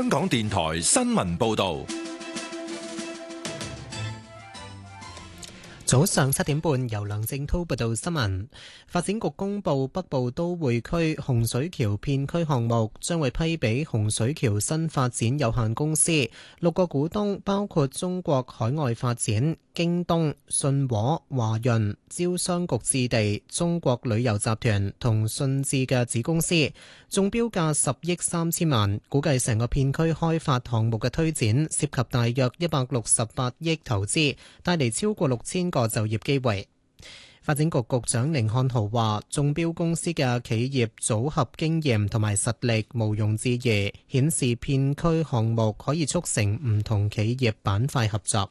香港電台新聞報道。 早上7點半，由梁正滔報道新聞。發展局公布北部都會區洪水橋片區項目將會批俾洪水橋新發展有限公司，6個股東包括中國海外發展、京東、信和、華潤、招商局置地、中國旅遊集團同信置嘅子公司，中標價10億3千萬，估計成個片區開發項目嘅推展涉及大約168億投資，帶嚟超過6000個就業機會。發展局局長甯漢豪話，中標公司嘅企業組合經驗同埋實力毋庸置疑，顯示片區項目可以促成唔同企業板塊合作。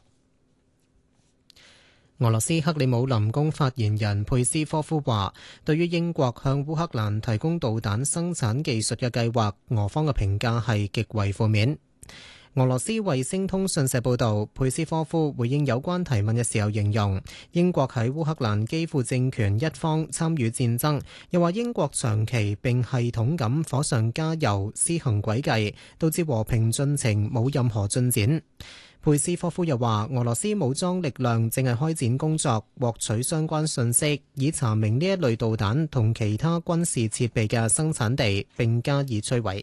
俄羅斯克里姆林宮發言人佩斯科夫話，對於英國向烏克蘭提供導彈生產技術嘅計劃，俄方嘅評價係極為負面。俄羅斯衛星通訊社報導，佩斯科夫回應有關提問嘅時候形容，英國喺烏克蘭基輔政權一方參與戰爭，又話英國長期並系統咁火上加油施行詭計，導致和平進程冇任何進展。佩斯科夫又話，俄羅斯武裝力量正係開展工作，獲取相關信息，以查明呢一類導彈同其他軍事設備嘅生產地，並加以摧毀。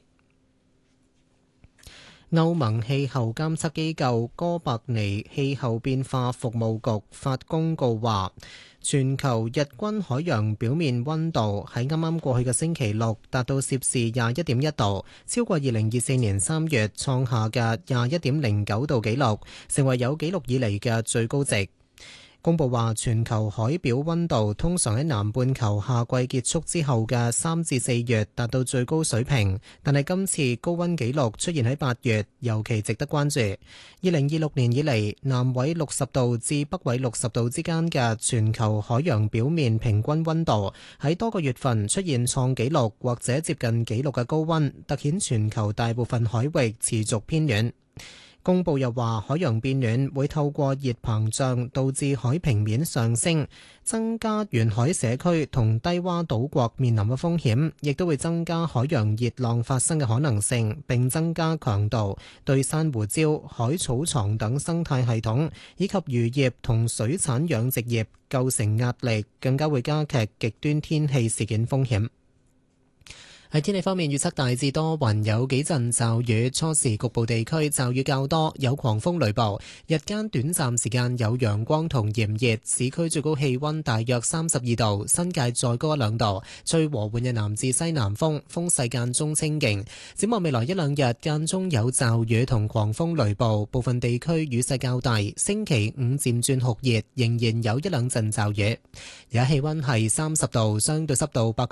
歐盟氣候監測機構哥白尼氣候變化服務局發公告話，全球日均海洋表面溫度喺啱啱過去嘅星期六達到攝氏21.1度，超過2024年3月創下嘅21.09度紀錄，成為有紀錄以嚟嘅最高值。公佈話，全球海表溫度通常喺南半球夏季結束之後嘅3至4月達到最高水平，但係今次高溫紀錄出現喺8月，尤其值得關注。2026年以嚟，南緯60度至北緯60度之間嘅全球海洋表面平均溫度喺多個月份出現創紀錄或者接近紀錄嘅高溫，凸顯全球大部分海域持續偏暖。公佈又話，海洋變暖會透過熱膨脹導致海平面上升，增加沿海社區同低洼島國面臨嘅風險，亦都會增加海洋熱浪發生嘅可能性，並增加強度，對珊瑚礁、海草床等生態系統以及漁業同水產養殖業構成壓力，更加會加劇極端天氣事件風險。喺天氣方面，預測大致多雲，有幾陣驟雨，初時局部地區驟雨較多，有狂風雷暴。日間短暫時間有陽光同炎熱，市區最高氣溫大約32度，新界再高1-2度。吹和緩嘅南至西南風，風勢間中清勁。展望未來1-2日，間中有驟雨同狂風雷暴，部分地區雨勢較大。星期5漸轉酷熱，仍然有1-2陣驟雨。而家氣溫係30度，相對濕度